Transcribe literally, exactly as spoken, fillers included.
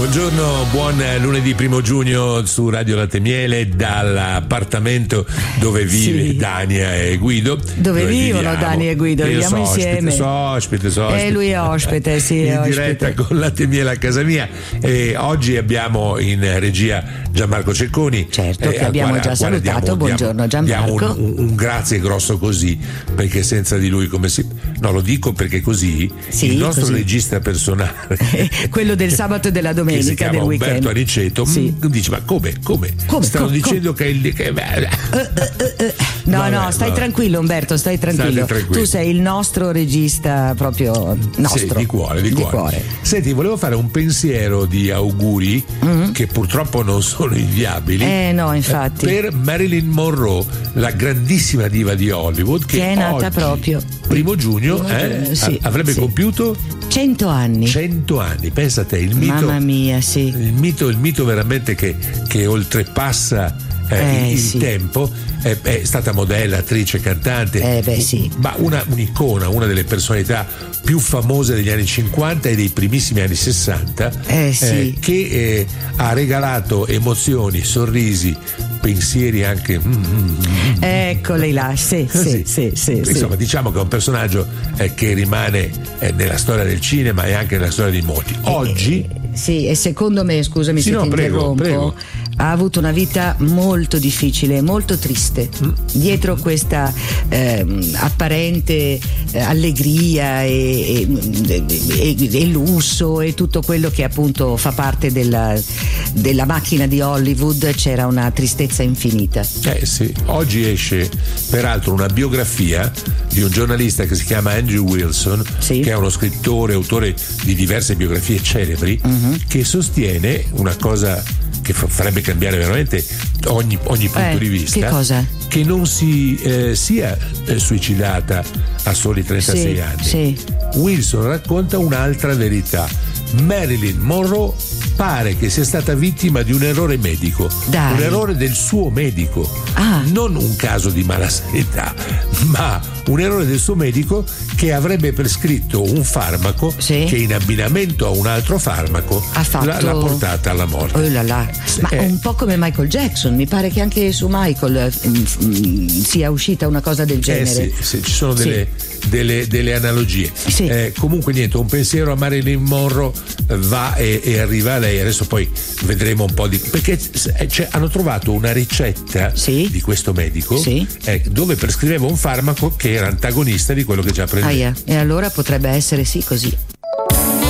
Buongiorno, buon lunedì primo giugno su Radio Latte Miele dall'appartamento dove vive sì. Dania e Guido. Dove, dove vivono viviamo. Dania e Guido, Io viviamo so insieme. Ospite, so ospite, so ospite. E lui è ospite, sì, è in ospite. diretta con Latte Miele a casa mia. E oggi abbiamo in regia Gianmarco Cecconi. Certo, eh, che abbiamo quale, già salutato. Diamo, Buongiorno Gianmarco. Diamo un, un, un grazie grosso così, perché senza di lui come si... No, lo dico perché così sì, il nostro così. regista personale, quello del sabato e della domenica, che si chiama del Umberto weekend. Aniceto, sì. m- dice ma come, come? come stanno come, dicendo come? che il che... Uh, uh, uh, uh. No, vabbè, no, stai vabbè. tranquillo Umberto, stai tranquillo. tranquillo. Tu sei il nostro regista proprio nostro. Sì, di cuore, di, di cuore. cuore. Senti, volevo fare un pensiero di auguri mm-hmm. che purtroppo non sono inviabili. Eh no, infatti. Per Marilyn Monroe, la grandissima diva di Hollywood, che, che è nata oggi, proprio primo giugno, primo eh, giugno sì, avrebbe sì. compiuto cento anni. Cento anni, pensa a te, il mito. Mamma mia, sì. Il mito, il mito veramente che, che oltrepassa eh, eh, il sì. tempo. È, è stata modella, attrice, cantante, eh, beh, sì. ma una, un'icona, una delle personalità più famose degli anni cinquanta e dei primissimi anni sessanta, eh, sì. eh, che eh, ha regalato emozioni, sorrisi, pensieri anche. Mm, mm, mm. Eccoli là, sì, sì, sì, sì, Insomma, sì. diciamo che è un personaggio eh, che rimane eh, nella storia del cinema e anche nella storia di molti. Oggi. Eh, sì, e secondo me, scusami sì, se no, ti prego, interrompo, prego. ha avuto una vita molto difficile, molto triste. Mm. Dietro questa eh, apparente eh, allegria e, e, e, e lusso e tutto quello che appunto fa parte della, della macchina di Hollywood, c'era una tristezza infinita. Eh sì, oggi esce peraltro una biografia di un giornalista che si chiama Andrew Wilson, sì. che è uno scrittore, autore di diverse biografie celebri, uh-huh. che sostiene una cosa che farebbe cambiare veramente ogni, ogni punto eh, di vista. Che cosa? Che non si eh, sia eh, suicidata a soli trentasei sì, anni. Sì. Wilson racconta un'altra verità. Marilyn Monroe pare che sia stata vittima di un errore medico. Dai. Un errore del suo medico. Ah. Non un caso di malasanità, ma un errore del suo medico che avrebbe prescritto un farmaco sì. che in abbinamento a un altro farmaco ha fatto... l'ha, l'ha portata alla morte. Oh là là. Ma eh. un po' come Michael Jackson, mi pare che anche su Michael mm, sia uscita una cosa del genere. Eh sì, sì, ci sono delle, sì. delle, delle analogie. Sì. Eh, comunque niente, un pensiero a Marilyn Monroe va e, e arriva a lei. Adesso poi vedremo un po' di... perché cioè, hanno trovato una ricetta sì. di questo medico sì. eh, dove prescriveva un farmaco che era antagonista di quello che già prendeva. Aia. E allora potrebbe essere sì così.